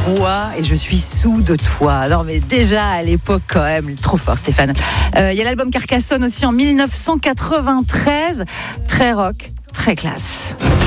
bois et je suis sous de toi. Non mais déjà à l'époque quand même, trop fort Stéphane. Il y a l'album Carcassonne aussi en 1993, très rock, très classe.